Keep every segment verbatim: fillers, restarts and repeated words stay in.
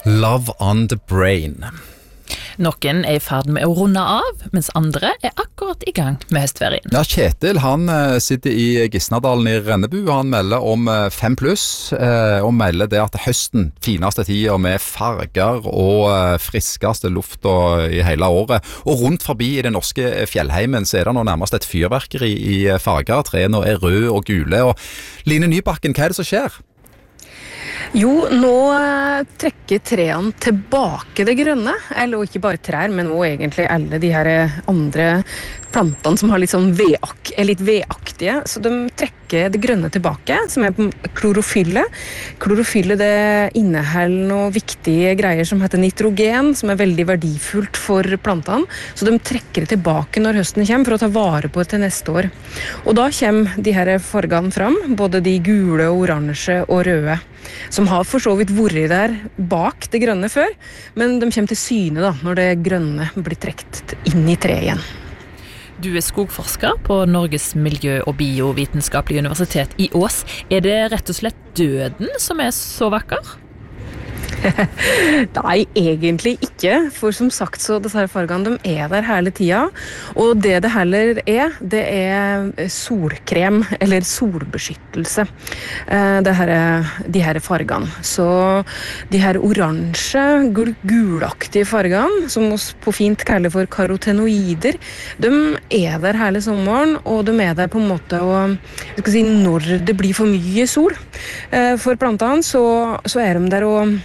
Love on the Brain. Noen er i ferd med å runde av, mens andre er akkurat i gang med høstferien. Ja, Kjetil, han uh, sitter i Gisnadalen i Rennebu. Han melder om uh, fem pluss, uh, og melder det at høsten, fineste tida med farger og uh, friskeste lufta i hele året. Og rundt forbi i den norske fjellheimen så er det nå nærmest et fyrverkeri i farger. Trærne er røde og gule. Og Line Nybakken, hva er det som skjer? Jo, nå trekker trærne tilbake det grønne, eller ikke bare trær, men også egentlig alle de her andre plantene som har litt sånn veak, er litt veaktige, så de trekker det grønne tilbake, som er klorofylle. Klorofylle det inneholder noen viktige greier som heter nitrogen, som er veldig verdifullt for plantene, så de trekker det tilbake når høsten kommer for å ta vare på det til neste år. Og da kommer de her fargene fram, både de gule, oransje og røde, som har for så vidt vært der bak det grønne før, men de kommer til syne da, når det grønne blir trekt inn i treet igjen. Du er skogforsker på Norges miljø- og biovitenskapelige universitet i Ås. Er det rett og slett døden som er så vakker? Nei, egentlig ikke, for som sagt så disse her fargene, de er der hele tida, og det det heller er, det er solkrem, eller solbeskyttelse, det her, de her fargene. Så de her oransje, gul gulaktige fargene, som vi på fint kaller for karotenoider, de er der hele sommeren, og de er der på en måte og, jeg skal si, når det blir for mye sol. For plantene så, så er de der og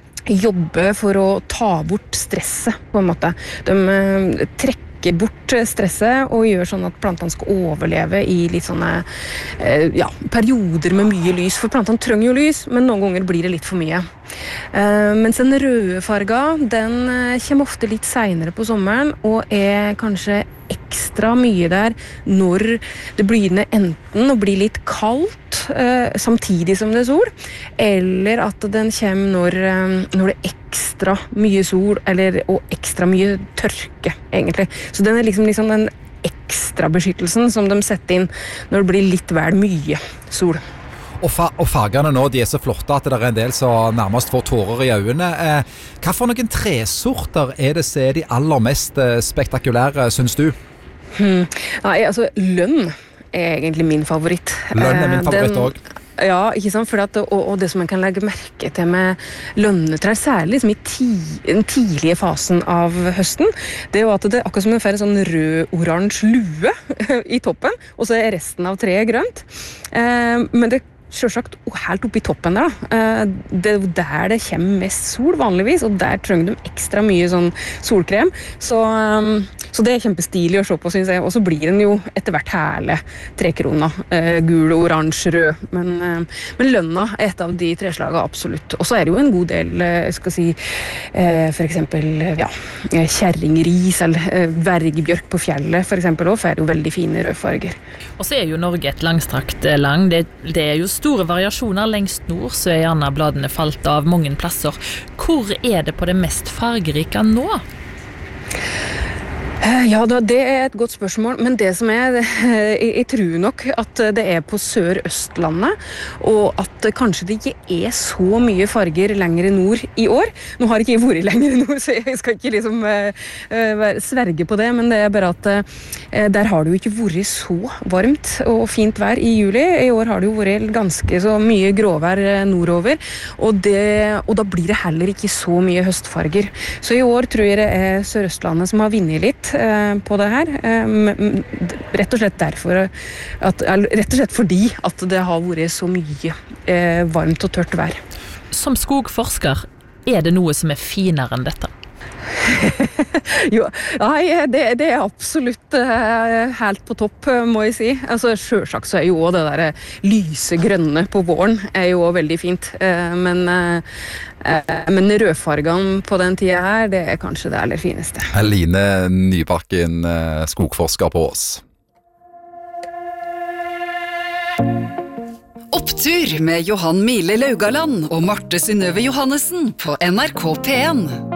jobbe for å ta bort stresset, på en måte. De eh, trekker bort stresset og gjør sånn at plantene skal overleve i litt sånne eh, ja, perioder med mye lys. For plantene trenger jo lys, men noen ganger blir det litt for mye. Eh, mens den røde farga, den eh, kommer ofte litt senere på sommeren og er kanskje ekstra mye der når det begynner enten å bli litt kaldt eh, samtidig som det er sol, eller at den kommer når, eh, når det er ekstra mye sol eller, og ekstra mye tørke, egentlig. Så den er liksom, liksom den ekstra beskyttelsen som de setter inn når det blir litt vel mye sol. Og, fa og fargene nå, de er så flotte at det er en del som nærmest får tårer i øynene. Eh, hva for noen tresorter er det som er de aller mest eh, spektakulære, synes du? Hmm. Nei, altså, lønn er egentlig min favoritt. Lønn er min favoritt også. Ja, ikke sant? For at, og, og det som man kan legge merke til med lønnetrær, særlig liksom i ti, den tidlige fasen av høsten, det er jo at det er akkurat som en får en sånn rød-oransje lue i toppen, og så er resten av treet grønt. Eh, men det selvsagt helt oppe i toppen der da. Det er der det kommer mest sol vanligvis, og der trenger de ekstra mye sånn solkrem. Så, så det er kjempestilig å se på, synes jeg. Og så blir den jo etter hvert herlig trekrona. Gul, oransje, rød. Men, men lønna er et av de treslagene absolutt. Og så er det jo en god del, jeg skal si, for eksempel ja, kjerringris eller vergebjørk på fjellet, for eksempel, også, for det er jo veldig fine rødfarger. Og så er jo Norge et langstrakt land. Det, det er jo store variasjoner lengst nord, så er gjerne bladene falt av mange plasser. Hvor er det på det mest fargerike nå? Ja, det er et godt spørsmål, men det som er, jeg tror nok at det er på Sør-Østlandet, og at kanskje det ikke er så mye farger lenger nord i år. Nå har ikke jeg vært lenger nord, så jeg skal ikke liksom sverge på det, men det er bare at der har det jo ikke vært så varmt og fint vær i juli. I år har det jo vært ganske så mye gråvær nordover, og, det, og da blir det heller ikke så mye høstfarger. Så i år tror jeg det er Sør-Østlandet som har vunnet litt på det her, rett og slett derfor at, rett og slett fordi at det har vært så mye varmt og tørt vær. Som skogforsker, er det noe som er finere enn dette? Jo, nei, det, det er absolutt uh, helt på topp, må jeg si. Altså, selvsagt så er jo det der lyse grønne på våren er jo veldig fint, uh, men, uh, uh, men rødfargene på den tida her, det er kanskje det aller fineste. Line Nybakken, uh, skogforsker på Ås. Opptur med Johan Mile Laugaland og Marte Synnøve Johannesen på N R K P en.